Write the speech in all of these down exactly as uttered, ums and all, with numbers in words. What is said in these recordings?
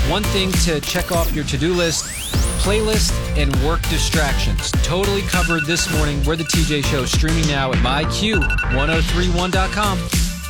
One thing to check off your to-do list, playlist and work distractions. Totally covered this morning. We're the T J Show, streaming now at my Q ten thirty-one dot com.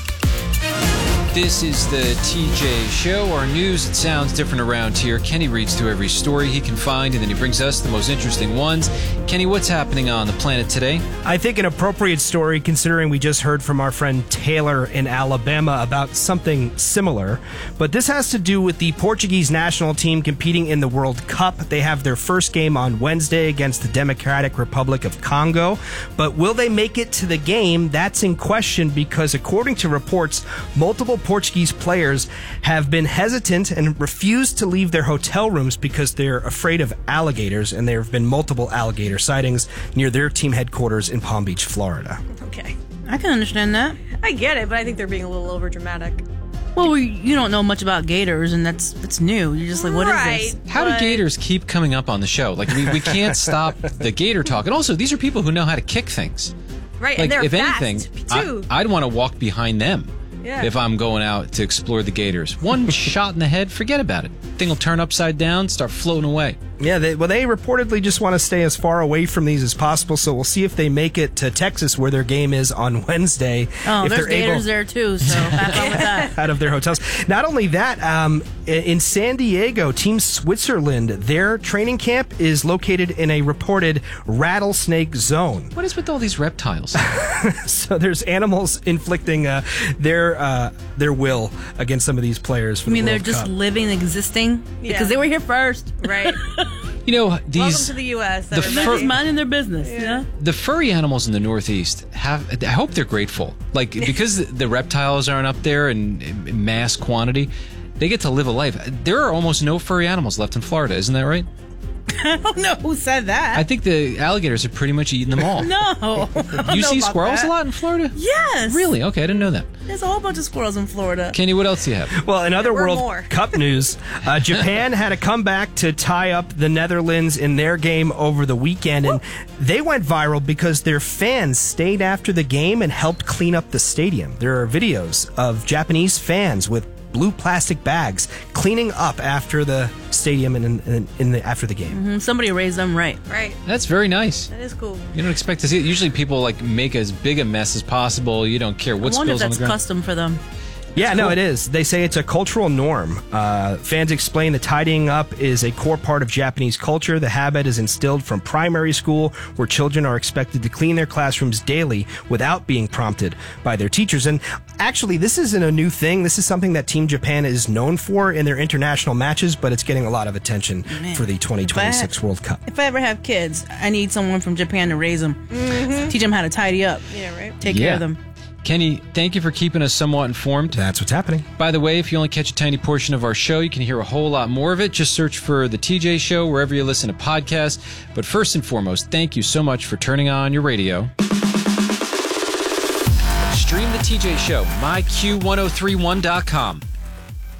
This is the T J Show, our news. It sounds different around here. Kenny reads through every story he can find, and then he brings us the most interesting ones. Kenny, what's happening on the planet today? I think an appropriate story, considering we just heard from our friend Taylor in Alabama about something similar. But this has to do with the Portuguese national team competing in the World Cup. They have their first game on Wednesday against the Democratic Republic of Congo. But will they make it to the game? That's in question because, according to reports, multiple Portuguese players have been hesitant and refused to leave their hotel rooms because they're afraid of alligators, and there have been multiple alligator sightings near their team headquarters in Palm Beach, Florida. Okay. I can understand that. I get it, but I think they're being a little over dramatic. Well, we, you don't know much about gators, and that's that's new. You're just like, what right, is this? How but... do gators keep coming up on the show? Like, we, we can't stop the gator talk. And also, these are people who know how to kick things. Right, Like, and they're if fast, anything, too. I, I'd want to walk behind them. Yeah. If I'm going out to explore the gators. One shot in the head, forget about it. Thing will turn upside down, start floating away. Yeah, they, well, they reportedly just want to stay as far away from these as possible, so we'll see if they make it to Texas, where their game is on Wednesday. Oh, if there's they're gators able, there, too, so have fun with that. out of their hotels. Not only that, um, in San Diego, Team Switzerland, their training camp is located in a reported rattlesnake zone. What is with all these reptiles? So there's animals inflicting uh, their uh, their will against some of these players. For I mean, the they're World just Cup. living, existing, Yeah. because they were here first. Right. You know, these... Welcome to the U S the everybody. They're just minding their business, yeah. yeah? The furry animals in the Northeast have, I hope they're grateful. Like, because the reptiles aren't up there in, in mass quantity, they get to live a life. There are almost no furry animals left in Florida, isn't that right? I don't know who said that. I think the alligators have pretty much eaten them all. No. You see about squirrels that. a lot in Florida? Yes. Really? Okay, I didn't know that. There's a whole bunch of squirrels in Florida. Kenny, what else do you have? Well, in other There were World more. Cup news, uh, Japan had a comeback to tie up the Netherlands in their game over the weekend, and they went viral because their fans stayed after the game and helped clean up the stadium. There are videos of Japanese fans with blue plastic bags cleaning up after the stadium and in, in, in the, after the game. Mm, Somebody raised them right. Right. That's very nice. That is cool. You don't expect to see it. Usually people like make as big a mess as possible. You don't care what I wonder if spills on the that's ground. custom for them. Yeah, no, it is. They say it's a cultural norm. Uh, fans explain the tidying up is a core part of Japanese culture. The habit is instilled from primary school, where children are expected to clean their classrooms daily without being prompted by their teachers. And actually, this isn't a new thing. This is something that Team Japan is known for in their international matches, but it's getting a lot of attention Man, for the twenty twenty-six if I- World Cup. If I ever have kids, I need someone from Japan to raise them. Mm-hmm. Teach them how to tidy up. Yeah, right. Take Yeah. care of them. Kenny, thank you for keeping us somewhat informed. That's what's happening. By the way, if you only catch a tiny portion of our show, you can hear a whole lot more of it. Just search for The T J Show wherever you listen to podcasts. But first and foremost, thank you so much for turning on your radio. Stream The T J Show, my Q ten thirty-one dot com.